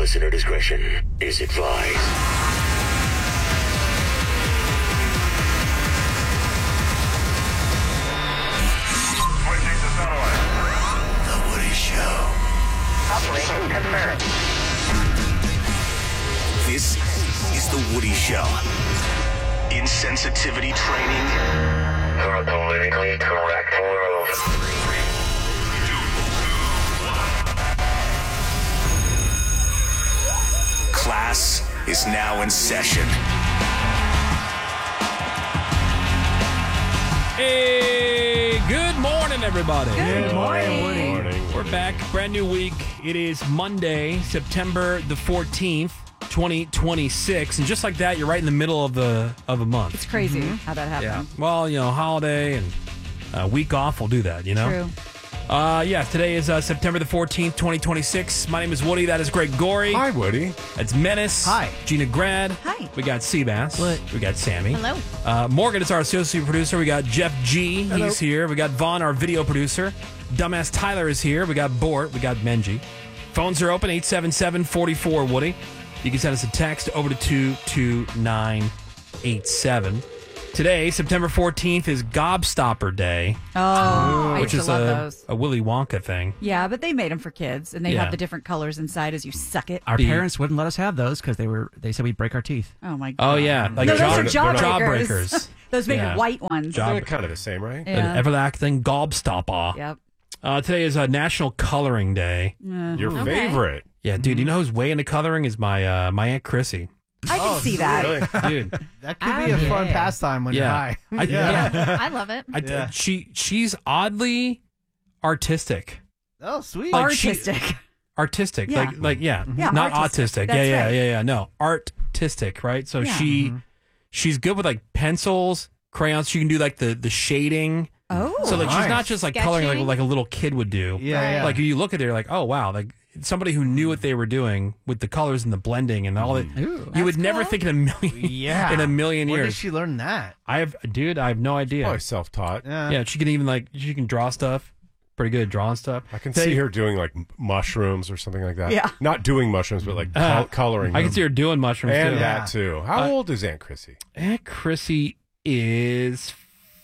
Listener discretion is advised. The Woody Show. Operation confirmed. This is The Woody Show. Insensitivity training. Politically correct world. Class is now in session. Hey, good morning, everybody. Good morning. We're back, brand new week. It is Monday, September the 14th, 2026. And just like that, you're right in the middle of a month. It's crazy how that happened. Yeah. Well, holiday and a week off will do that, True. Today is September the 14th, 2026. My name is Woody. That is Greg Gorey. Hi, Woody. That's Menace. Hi. Gina Grad. Hi. We got Seabass. What? We got Sammy. Hello. Morgan is our associate producer. We got Jeff G. Hello. He's here. We got Vaughn, our video producer. Dumbass Tyler is here. We got Bort. We got Menji. Phones are open, 877-44-Woody. You can send us a text over to 22987. Today, September 14th, is Gobstopper Day, I which used is to love those. a Willy Wonka thing. Yeah, but they made them for kids, and they Yeah. have the different colors inside as you suck it. Our parents wouldn't let us have those because they said we'd break our teeth. Oh, my God. Oh, yeah. Like No, those are jawbreakers. jawbreakers. Those make Yeah. white ones. Jaw- They're kind of the same, right? An Yeah. everlasting Gobstopper. Yep. Today is National Coloring Day. Your favorite. Yeah, dude, you know who's way into coloring is my my Aunt Chrissy. I can see that. Really? Dude, That could be a fun pastime when you're high. I love it. She's oddly artistic. Oh, sweet. Like, she- Artistic. Artistic. Yeah. Yeah, Yeah, not artistic. autistic. That's Yeah, right. yeah. No, artistic, right? So Yeah. she's good with like pencils, crayons. She can do like the shading. Oh. So like she's nice. not just like coloring Sketching? like a little kid would do. Yeah. Like you look at it, you're like, oh wow, like somebody who knew what they were doing with the colors and the blending and all that. You would never think in a million Yeah. in a million Where did years. she learn that? I have no idea. Probably self-taught. Yeah, she can even she can draw stuff. Pretty good at drawing stuff. I can see her doing like mushrooms or something like that. Yeah. Not doing mushrooms, but like coloring. I can them. see her doing mushrooms And too. that too. How old is Aunt Chrissy? Aunt Chrissy is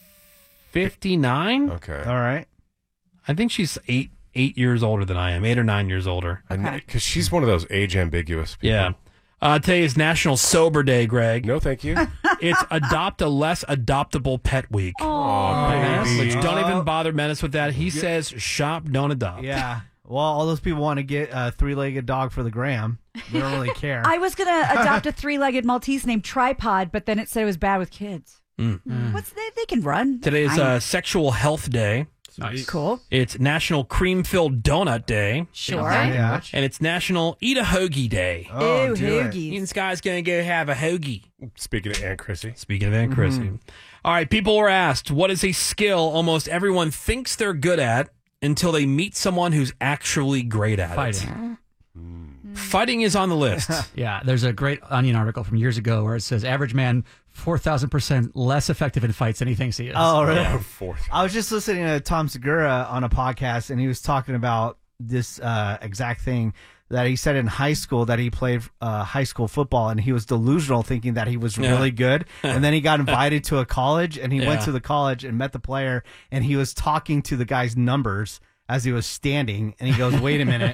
59. Okay. All right. I think she's eight years older than I am. 8 or 9 years older. Because she's one of those age ambiguous people. Yeah. Today is National Sober Day, Greg. No, thank you. It's Adopt a Less Adoptable Pet Week. baby. Which don't even bother Menace with that. He says, shop, don't adopt. Yeah. Well, all those people want to get a three-legged dog for the gram. They don't really care. I was going to adopt a three-legged Maltese named Tripod, but then it said it was bad with kids. They can run. Today is Fine. Sexual Health Day. Cool. It's National Cream-Filled Donut Day. Sure. Yeah. And it's National Eat a Hoagie Day. Oh, Ew, do it. hoagies. This guy's going to go have a hoagie. Speaking of Aunt Chrissy. Speaking of Aunt Chrissy. All right, people were asked, what is a skill almost everyone thinks they're good at until they meet someone who's actually great at it? Fighting is on the list. Yeah, there's a great Onion article from years ago where it says average man 4,000% less effective in fights than he thinks he is. Oh, really? Yeah. Fourth. I was just listening to Tom Segura on a podcast, and he was talking about this exact thing that he said in high school that he played high school football, and he was delusional thinking that he was really good. And then he got invited to a college, and he went to the college and met the player, and he was talking to the guy's numbers as he was standing, and he goes, wait a minute.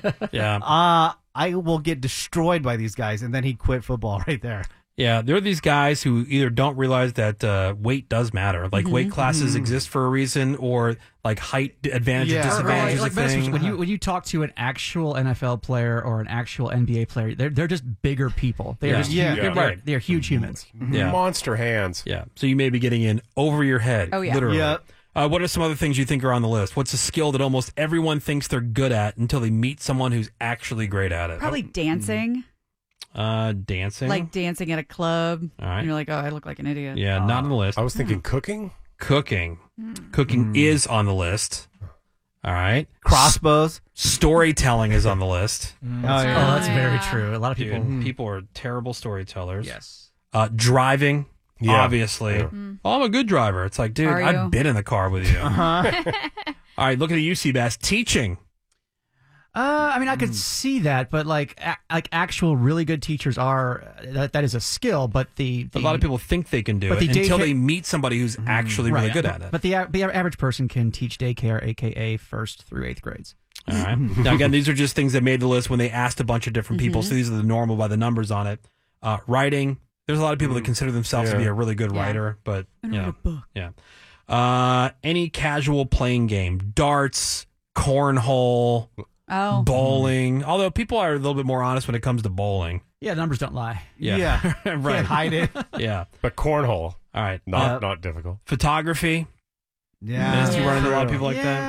I will get destroyed by these guys. And then he quit football right there. Yeah, there are these guys who either don't realize that weight does matter, like weight classes exist for a reason, or like height advantages, disadvantages, like a thing. when you talk to an actual NFL player or an actual NBA player, they're just bigger people. They're just Yeah. huge, Right. they're huge humans. Yeah. Monster hands. Yeah, so you may be getting in over your head, Oh, yeah. literally. Yep. What are some other things you think are on the list? What's a skill that almost everyone thinks they're good at until they meet someone who's actually great at it? Probably dancing. Dancing. Like dancing at a club. All right. And you're like, oh, I look like an idiot. Yeah, not on the list. I was thinking cooking. Cooking. Cooking is on the list. All right. Crossbows. Storytelling is on the list. Oh, Oh, yeah. that's very true. A lot of people. Dude, people are terrible storytellers. Yes. Driving, Yeah. obviously. Yeah. Oh, I'm a good driver. It's like, dude, Are you? I've been in the car with you. All right, look at the UC Bass. Teaching. I mean, I could see that, but like actual really good teachers are that is a skill. But a lot of people think they can do it until they meet somebody who's actually really good at it. But the average person can teach daycare, aka 1st through 8th grades. All right. Now again, these are just things that made the list when they asked a bunch of different people. So these are the normal by the numbers on it. Writing. There's a lot of people that consider themselves to be a really good writer, but any casual playing game, darts, cornhole. Bowling. Although people are a little bit more honest when it comes to bowling. Yeah, the numbers don't lie. Yeah. Right. Can't hide it. Yeah. But cornhole. All right. Not difficult. Photography. Yeah. You run into a lot of people like that.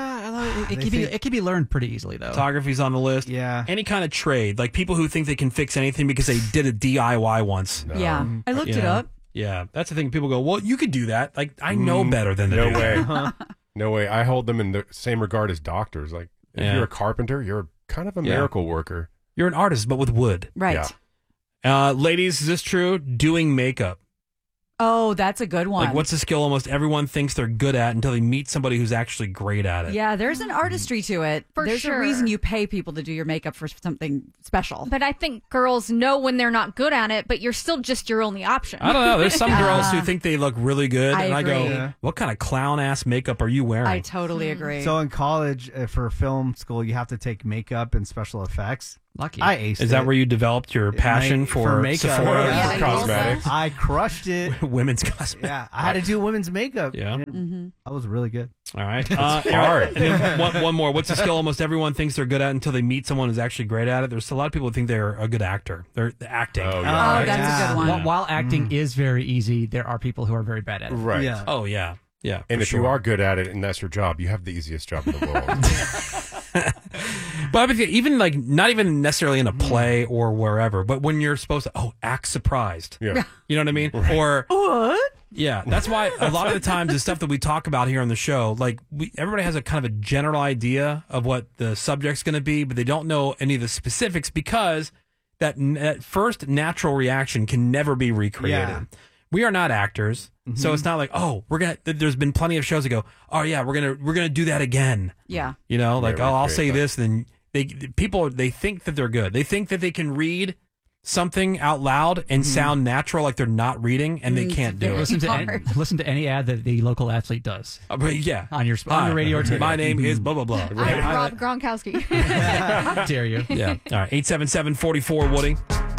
It can be learned pretty easily, though. Photography's on the list. Yeah. Any kind of trade. Like people who think they can fix anything because they did a DIY once. No. Yeah. I looked it up. Yeah. That's the thing. People go, well, you could do that. Like, I know better than to do that. No way. No way. I hold them in the same regard as doctors. Like, if you're a carpenter, you're kind of a miracle worker. You're an artist, but with wood. Right. Yeah. Ladies, is this true? Doing makeup. Oh, that's a good one. Like, what's a skill almost everyone thinks they're good at until they meet somebody who's actually great at it? Yeah, there's an artistry to it. There's sure. a reason you pay people to do your makeup for something special. But I think girls know when they're not good at it, but you're still just your only option. I don't know. There's some girls who think they look really good, I and I agree. go, "What kind of clown ass makeup are you wearing?" I totally agree. So in college, for film school, you have to take makeup and special effects. Lucky. I aced it. Is that where you developed your passion for makeup? Sephora? Yeah, Cosmetics. I crushed it. Women's cosmetics. Yeah, I had to do women's makeup. Yeah. I was really good. All right. hard. One more. What's a skill almost everyone thinks they're good at until they meet someone who's actually great at it? There's a lot of people who think they're a good actor. They're acting. Oh, Oh, yeah. that's a good one. While acting is very easy, there are people who are very bad at it. Right. Yeah. Oh, yeah. Yeah. And for if sure. you are good at it and that's your job, you have the easiest job in the world. But I mean, even like not even necessarily in a play or wherever, but when you're supposed to act surprised. Yeah. You know what I mean? Or what? Yeah, that's why a lot of the times the stuff that we talk about here on the show, like everybody has a kind of a general idea of what the subject's going to be, but they don't know any of the specifics because that first natural reaction can never be recreated. Yeah. We are not actors, so it's not like there's been plenty of shows that go, oh yeah, we're gonna do that again. Yeah. You know, like Yeah, I'll recreate say that. this, and they think that they're good. They think that they can read something out loud and sound natural, like they're not reading, and they can't do it. Listen to any ad that the local athlete does. But yeah, on your radio or TV. My name is blah blah blah. I'm Rob Gronkowski. How dare you? Yeah. All right. 877-44 Woody.